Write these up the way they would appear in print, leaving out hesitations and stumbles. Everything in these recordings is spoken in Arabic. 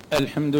الحمد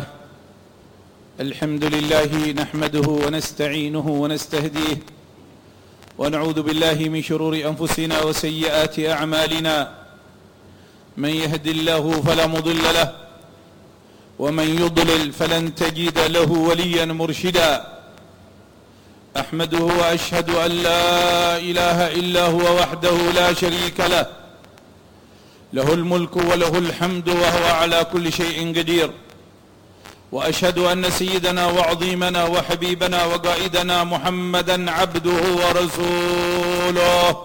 لله نحمده ونستعينه ونستهديه ونعوذ بالله من شرور أنفسنا وسيئات أعمالنا. من يهد الله فلا مضل له ومن يضلل فلن تجد له وليا مرشدا. أحمده وأشهد أن لا إله إلا هو وحده لا شريك له، له الملك وله الحمد وهو على كل شيء قدير. وأشهد أن سيدنا وعظيمنا وحبيبنا وقائدنا محمدا عبده ورسوله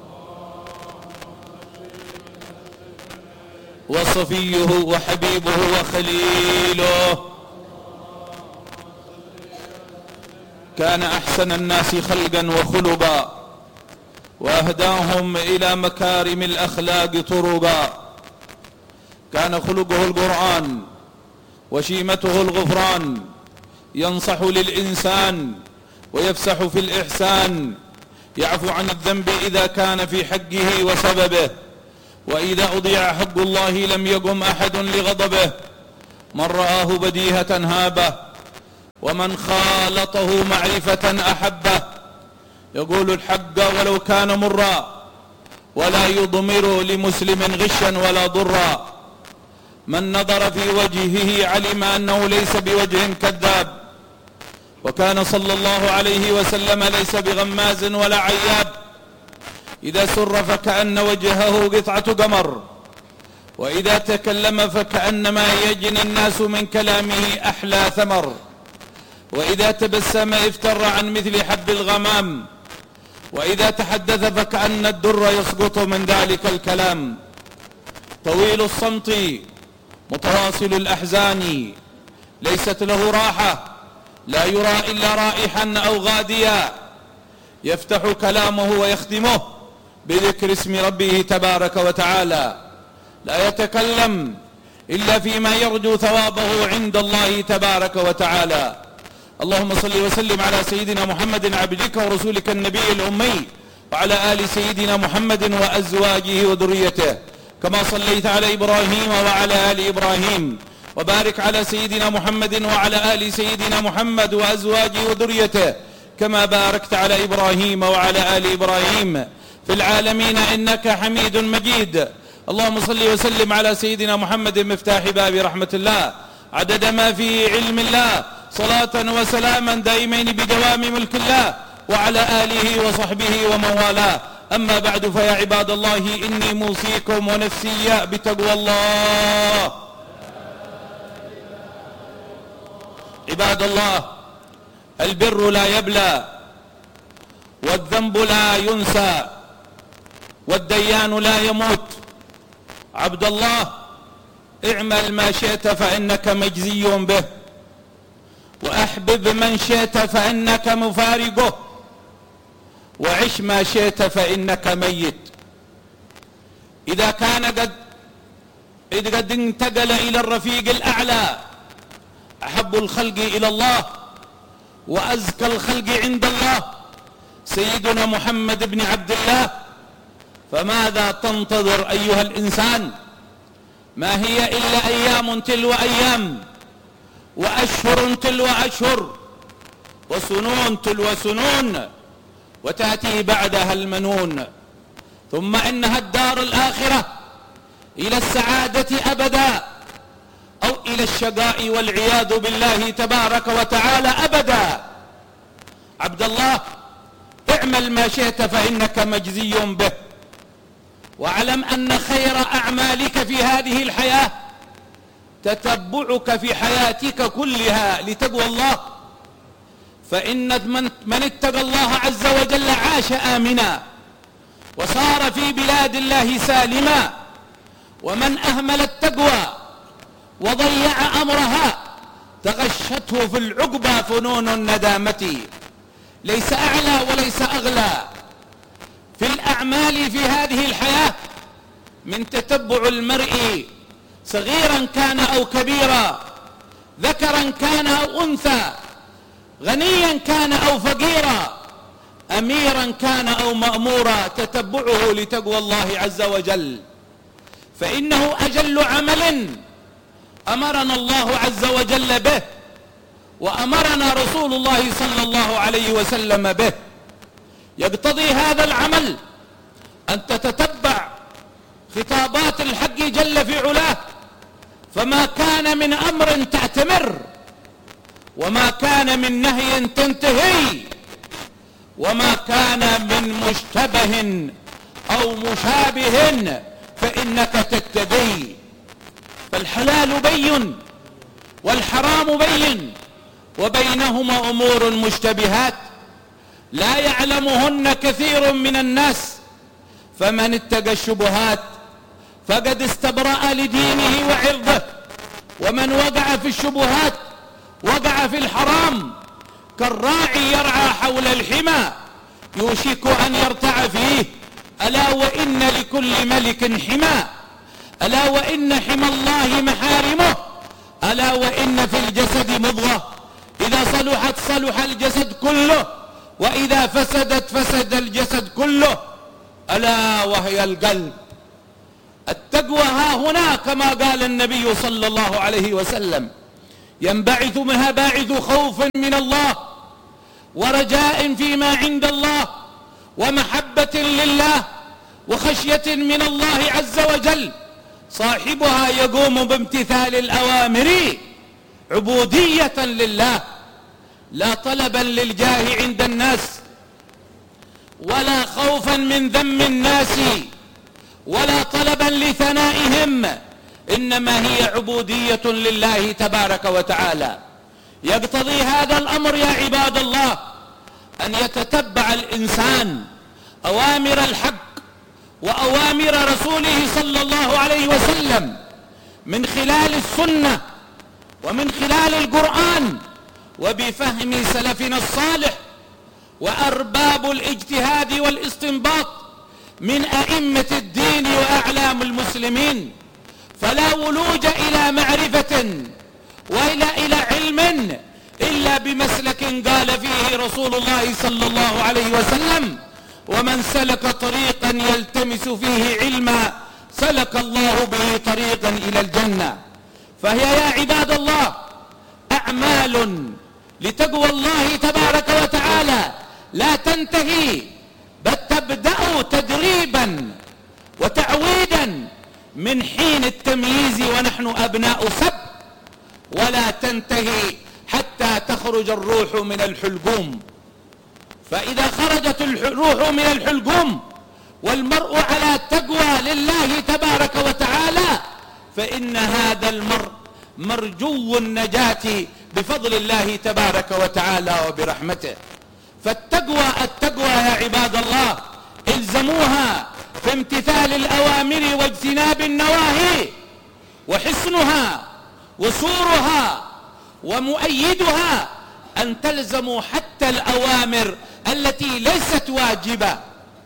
وصفيه وحبيبه وخليله. كان أحسن الناس خلقا وخلقا وأهداهم إلى مكارم الأخلاق طربا. كان خلقه القرآن وشيمته الغفران، ينصح للإنسان ويفسح في الإحسان، يعفو عن الذنب إذا كان في حقه وسببه، وإذا أضيع حق الله لم يقم أحد لغضبه. من رآه بديهة هابه ومن خالطه معرفة أحبه. يقول الحق ولو كان مرا ولا يضمر لمسلم غشا ولا ضرا. من نظر في وجهه علم أنه ليس بوجه كذاب. وكان صلى الله عليه وسلم ليس بغماز ولا عياب. إذا سر فكأن وجهه قطعة قمر، وإذا تكلم فكأنما يجني الناس من كلامه أحلى ثمر، وإذا تبسم افتر عن مثل حب الغمام، وإذا تحدث فكأن الدر يسقط من ذلك الكلام. طويل الصمت متواصل الأحزان، ليست له راحة، لا يرى إلا رائحا أو غاديا. يفتح كلامه ويختمه بذكر اسم ربه تبارك وتعالى، لا يتكلم إلا فيما يرجو ثوابه عند الله تبارك وتعالى. اللهم صل وسلم على سيدنا محمد عبدك ورسولك النبي الأمي، وعلى آل سيدنا محمد وأزواجه وذريته كما صليت على إبراهيم وعلى آل إبراهيم، وبارك على سيدنا محمد وعلى آل سيدنا محمد وأزواجه وذريته كما باركت على إبراهيم وعلى آل إبراهيم في العالمين إنك حميد مجيد. اللهم صل وسلم على سيدنا محمد مفتاح باب رحمة الله عدد ما في علم الله، صلاة وسلاما دائمين بدوام ملك الله، وعلى آله وصحبه ومن والاه. أما بعد، فيا عباد الله إني موصيكم ونفسي بتقوى الله. عباد الله، البر لا يبلى، والذنب لا ينسى، والديان لا يموت. عبد الله، اعمل ما شئت فإنك مجزي به، وأحبب من شئت فإنك مفارقه، وعش ما شئت فإنك ميت. إذا كان قد انتقل إلى الرفيق الأعلى، أحب الخلق إلى الله وأزكى الخلق عند الله سيدنا محمد بن عبد الله، فماذا تنتظر أيها الإنسان؟ ما هي إلا أيام تلو أيام، وأشهر تلو أشهر، وسنون تلو سنون، وتأتي بعدها المنون. ثم إنها الدار الآخرة إلى السعادة أبدا، أو إلى الشقاء والعياذ بالله تبارك وتعالى أبدا. عبد الله، اعمل ما شئت فإنك مجزي به، واعلم أن خير أعمالك في هذه الحياة تتبعك في حياتك كلها لتقوى الله. فإن من اتقى الله عز وجل عاش آمنا وصار في بلاد الله سالما، ومن أهمل التقوى وضيع أمرها تغشته في العقبى فنون الندامة. ليس أعلى وليس أغلى في الأعمال في هذه الحياة من تتبع المرء، صغيرا كان أو كبيرا، ذكرا كان أو أنثى، غنيا كان أو فقيرا، أميرا كان أو مأمورا، تتبعه لتقوى الله عز وجل. فإنه أجل عمل أمرنا الله عز وجل به، وأمرنا رسول الله صلى الله عليه وسلم به. يقتضي هذا العمل أن تتتبع خطابات الحق جل في علاه، فما كان من أمر تعتمر، وما كان من نهي تنتهي، وما كان من مشتبه أو مشابه فإنك تتقي. فالحلال بين والحرام بين، وبينهما أمور مشتبهات لا يعلمهن كثير من الناس، فمن اتقى الشبهات فقد استبرأ لدينه وعرضه، ومن وقع في الشبهات وقع في الحرام، كالراعي يرعى حول الحمى يوشك أن يرتع فيه. ألا وإن لكل ملك حمى، ألا وإن حمى الله محارمه، ألا وإن في الجسد مضغة إذا صلحت صلح الجسد كله، وإذا فسدت فسد الجسد كله، ألا وهي القلب. التقوى ها هنا كما قال النبي صلى الله عليه وسلم: ينبعث منها باعث خوف من الله ورجاء فيما عند الله ومحبة لله وخشية من الله عز وجل، صاحبها يقوم بامتثال الأوامر عبودية لله، لا طلبا للجاه عند الناس، ولا خوفا من ذم الناس، ولا طلبا لثنائهم، إنما هي عبودية لله تبارك وتعالى. يقتضي هذا الأمر يا عباد الله أن يتتبع الإنسان أوامر الحق وأوامر رسوله صلى الله عليه وسلم من خلال السنة ومن خلال القرآن، وبفهم سلفنا الصالح وأرباب الاجتهاد والاستنباط من أئمة الدين وأعلام المسلمين. فلا ولوج إلى معرفة إلى علم إلا بمسلك قال فيه رسول الله صلى الله عليه وسلم: ومن سلك طريقا يلتمس فيه علما سلك الله به طريقا إلى الجنة. فهي يا عباد الله أعمال لتقوى الله تبارك وتعالى لا تنتهي، بل تبدأ تدريبا وتعويدا من حين التمييز ونحن أبناء سب، ولا تنتهي حتى تخرج الروح من الحلقوم. فإذا خرجت الروح من الحلقوم والمرء على تقوى لله تبارك وتعالى، فإن هذا المرء مرجو النجاة بفضل الله تبارك وتعالى وبرحمته. فالتقوى يا عباد الله الزموها في امتثال الأوامر واجتناب النواهي، وحسنها وسورها ومؤيدها أن تلزموا حتى الأوامر التي ليست واجبة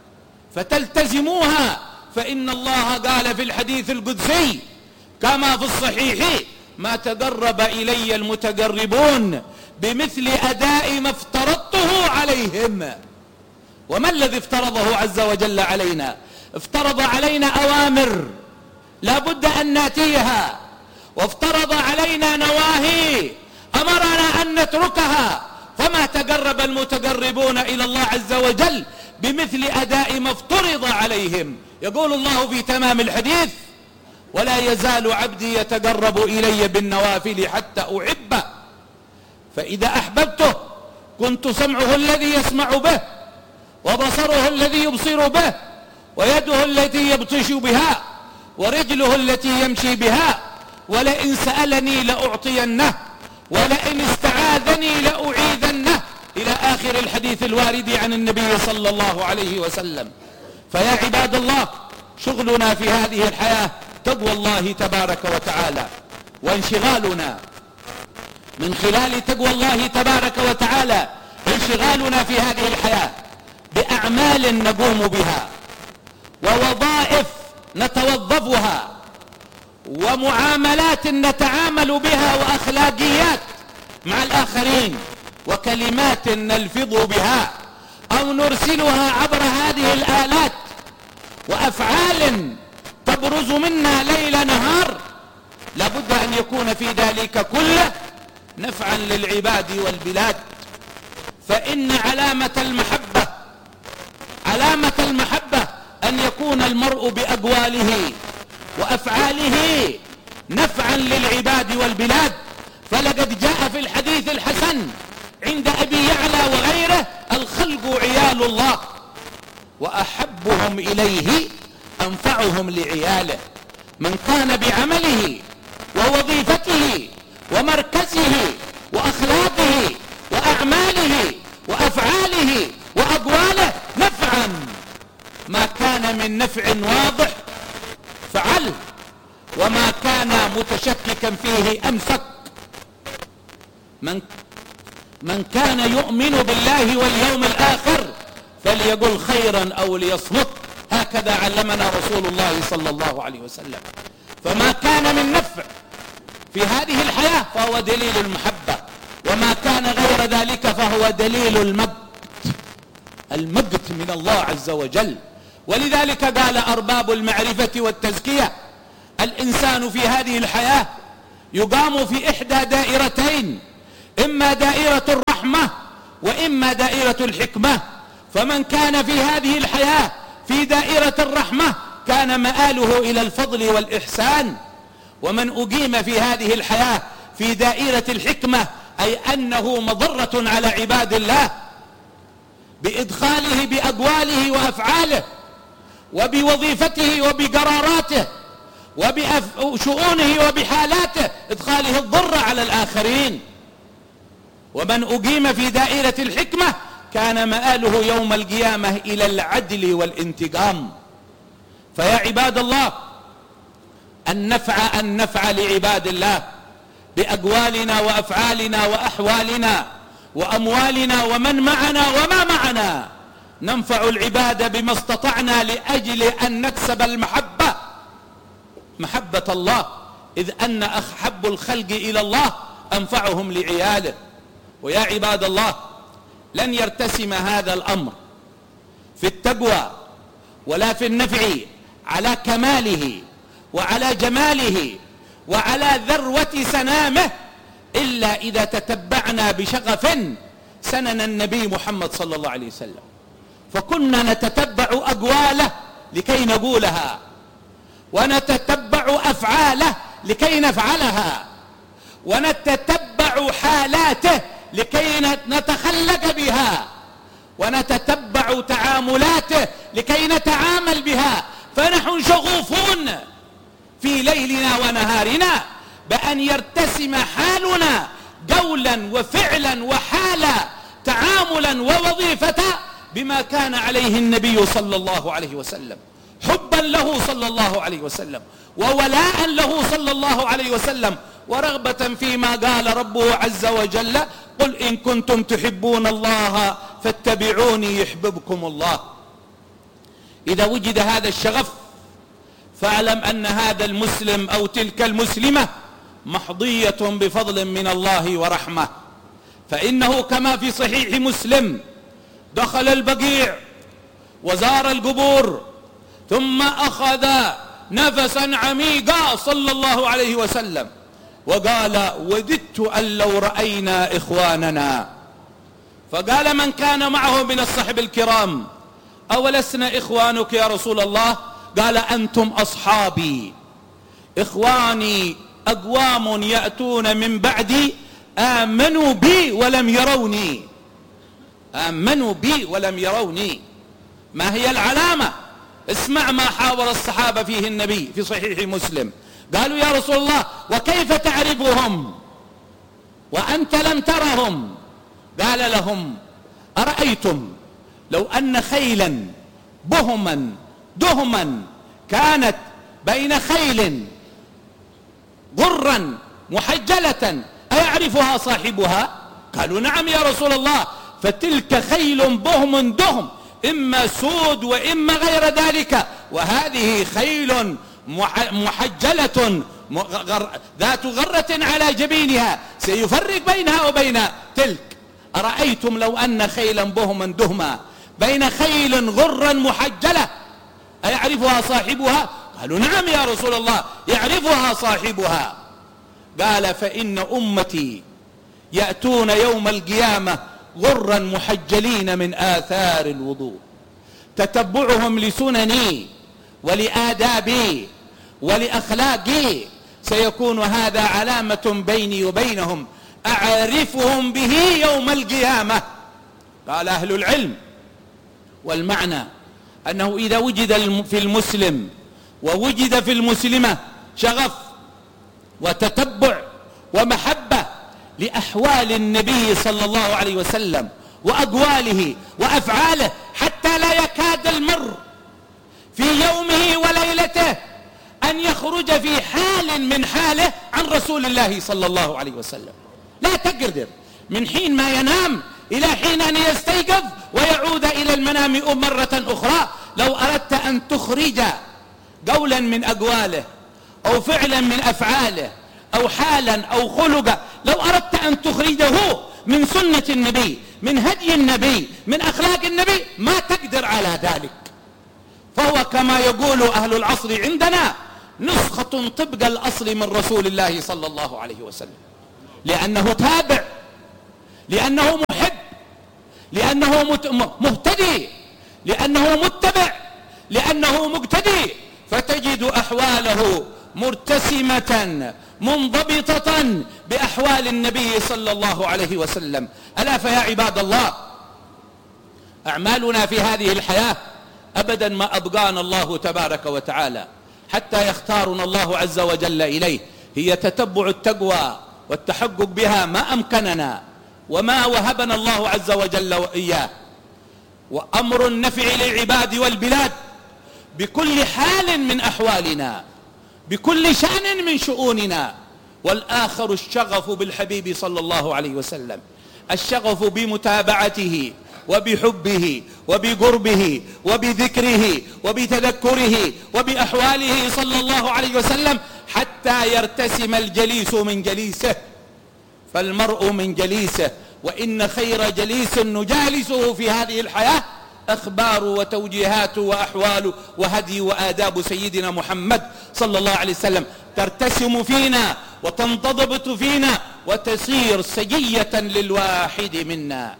فتلتزموها، فإن الله قال في الحديث القدسي كما في الصحيح: ما تقرب إلي المتقربون بمثل أداء ما افترضته عليهم. وما الذي افترضه عز وجل علينا؟ افترض علينا أوامر لا بد أن ناتيها، وافترض علينا نواهي أمرنا أن نتركها. فما تقرب المتقربون إلى الله عز وجل بمثل أداء ما افترض عليهم. يقول الله في تمام الحديث: ولا يزال عبدي يتقرب إلي بالنوافل حتى أحبه، فإذا أحببته كنت سمعه الذي يسمع به، وبصره الذي يبصر به، ويده التي يبطش بها، ورجله التي يمشي بها، ولئن سألني لأعطينه، ولئن استعاذني لأعيذنه، إلى آخر الحديث الوارد عن النبي صلى الله عليه وسلم. فيا عباد الله شغلنا في هذه الحياة تقوى الله تبارك وتعالى، وانشغالنا من خلال تقوى الله تبارك وتعالى انشغالنا في هذه الحياة بأعمال نقوم بها، ووظائف نتوظفها، ومعاملات نتعامل بها، وأخلاقيات مع الآخرين، وكلمات نلفظ بها أو نرسلها عبر هذه الآلات، وأفعال تبرز منا ليل نهار. لابد أن يكون في ذلك كله نفعا للعباد والبلاد. فإن علامة المحبة أن يكون المرء بأقواله وأفعاله نفعا للعباد والبلاد. فلقد جاء في الحديث الحسن عند أبي يعلى وغيره: الخلق عيال الله وأحبهم إليه أنفعهم لعياله. من كان بعمله ووظيفته ومركزه وأخلاقه وأعماله وأفعاله وأقواله نفعا، ما كان من نفع واضح فعله، وما كان متشككا فيه أمسك. من كان يؤمن بالله واليوم الآخر فليقل خيرا أو ليصمت. هكذا علمنا رسول الله صلى الله عليه وسلم. فما كان من نفع في هذه الحياة فهو دليل المحبة، وما كان غير ذلك فهو دليل المقت من الله عز وجل. ولذلك قال أرباب المعرفة والتزكية: الإنسان في هذه الحياة يقام في إحدى دائرتين، إما دائرة الرحمة وإما دائرة الحكمة. فمن كان في هذه الحياة في دائرة الرحمة كان مآله إلى الفضل والإحسان، ومن أقيم في هذه الحياة في دائرة الحكمة أي أنه مضرة على عباد الله بإدخاله بأقواله وأفعاله وبوظيفته وبقراراته وبشؤونه وبحالاته، إدخاله الضر على الآخرين. ومن أقيم في دائرة الحكمة كان مآله يوم القيامة إلى العدل والانتقام. فيا عباد الله، النفع لعباد الله بأقوالنا وأفعالنا وأحوالنا وأموالنا ومن معنا وما معنا. ننفع العباد بما استطعنا لأجل أن نكسب محبة الله، إذ أن أحب الخلق إلى الله أنفعهم لعياله. ويا عباد الله، لن يرتسم هذا الأمر في التقوى ولا في النفع على كماله وعلى جماله وعلى ذروة سنامه إلا إذا تتبعنا بشغف سنن النبي محمد صلى الله عليه وسلم، فكنا نتتبع أقواله لكي نقولها، ونتتبع أفعاله لكي نفعلها، ونتتبع حالاته لكي نتخلق بها، ونتتبع تعاملاته لكي نتعامل بها. فنحن شغوفون في ليلنا ونهارنا بأن يرتسم حالنا قولا وفعلا وحالا تعاملا ووظيفة بما كان عليه النبي صلى الله عليه وسلم، حبا له صلى الله عليه وسلم، وولاء له صلى الله عليه وسلم، ورغبة فيما قال ربه عز وجل: قل إن كنتم تحبون الله فاتبعوني يحببكم الله. إذا وجد هذا الشغف فاعلم أن هذا المسلم أو تلك المسلمة محظية بفضل من الله ورحمة. فإنه كما في صحيح مسلم دخل البقيع وزار القبور ثم أخذ نفسا عميقا صلى الله عليه وسلم وقال: وددت أن لو رأينا إخواننا. فقال من كان معه من الصحب الكرام: أولسنا إخوانك يا رسول الله؟ قال: أنتم أصحابي، إخواني أقوام يأتون من بعدي آمنوا بي ولم يروني، آمنوا بي ولم يروني. ما هي العلامة؟ اسمع ما حاور الصحابة فيه النبي في صحيح مسلم. قالوا: يا رسول الله وكيف تعرفهم وأنت لم ترهم؟ قال لهم: أرأيتم لو أن خيلا بهما دهما كانت بين خيل غرا محجلة أيعرفها صاحبها؟ قالوا: نعم يا رسول الله. فتلك خيل بهم دهم، إما سود وإما غير ذلك، وهذه خيل محجلة ذات غرة على جبينها سيفرق بينها وبين تلك. أرأيتم لو أن خيلا بهما دهما بين خيل غرا محجلة أيعرفها صاحبها؟ قالوا: نعم يا رسول الله يعرفها صاحبها. قال فإن أمتي يأتون يوم القيامة غرا محجلين من آثار الوضوء، تتبعهم لسنني ولآدابي ولأخلاقي سيكون هذا علامة بيني وبينهم أعرفهم به يوم القيامة. قال أهل العلم والمعنى أنه إذا وجد في المسلم ووجد في المسلمة شغف وتتبع ومحبة لأحوال النبي صلى الله عليه وسلم وأقواله وأفعاله، حتى لا يكاد المر في يومه وليلته أن يخرج في حال من حاله عن رسول الله صلى الله عليه وسلم. لا تقدر من حين ما ينام إلى حين أن يستيقظ ويعود إلى المنام مرة أخرى. لو أردت أن تخرج قولا من أقواله أو فعلا من أفعاله أو حالا أو خلقا، لو أردت أن تخرجه من سنة النبي، من هدي النبي، من أخلاق النبي، ما تقدر على ذلك. فهو كما يقول أهل العصر عندنا نسخة طبق الأصل من رسول الله صلى الله عليه وسلم، لأنه تابع، لأنه محب، لأنه مهتدي، لأنه متبع، لأنه مقتدي. فتجد أحواله مرتسمة منضبطة بأحوال النبي صلى الله عليه وسلم. ألا فيا عباد الله، أعمالنا في هذه الحياة أبدا ما أبقانا الله تبارك وتعالى حتى يختارنا الله عز وجل إليه، هي تتبع التقوى والتحقق بها ما أمكننا وما وهبنا الله عز وجل وإياه، وأمر النفع للعباد والبلاد بكل حال من أحوالنا، بكل شأن من شؤوننا. والآخر الشغف بالحبيب صلى الله عليه وسلم، الشغف بمتابعته وبحبه وبقربه وبذكره وبتذكره وبأحواله صلى الله عليه وسلم، حتى يرتسم الجليس من جليسه. فالمرء من جليسه، وإن خير جليس نجالسه في هذه الحياة أخبار وتوجيهات وأحوال وهدي وآداب سيدنا محمد صلى الله عليه وسلم، ترتسم فينا وتنضبط فينا وتصير سجية للواحد منا.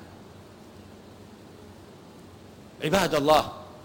عباد الله،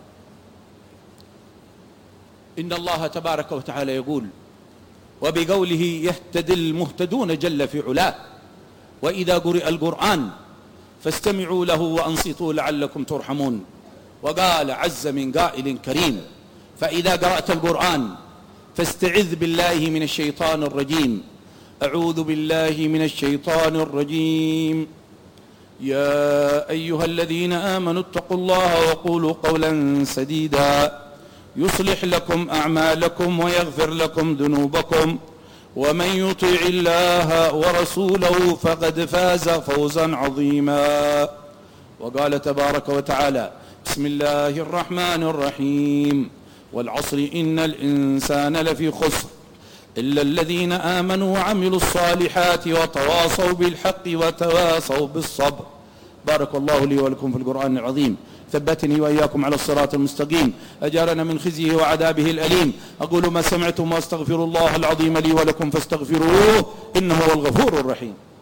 إن الله تبارك وتعالى يقول وبقوله يهتدي المهتدون جل في علاه: وإذا قرئ القرآن فاستمعوا له وأنصتوا لعلكم ترحمون. وقال عز من قائل كريم: فإذا قرأت القرآن فاستعذ بالله من الشيطان الرجيم. أعوذ بالله من الشيطان الرجيم. يا أيها الذين آمنوا اتقوا الله وقولوا قولا سديدا يصلح لكم أعمالكم ويغفر لكم ذنوبكم، ومن يطع الله ورسوله فقد فاز فوزا عظيما. وقال تبارك وتعالى: بسم الله الرحمن الرحيم: والعصر إن الإنسان لفي خسر إلا الذين آمنوا وعملوا الصالحات وتواصوا بالحق وتواصوا بالصبر. بارك الله لي ولكم في القرآن العظيم، ثبتني وإياكم على الصراط المستقيم، أجارنا من خزيه وعذابه الأليم. أقول ما سمعتم وأستغفر الله العظيم لي ولكم فاستغفروه إنه هو الغفور الرحيم.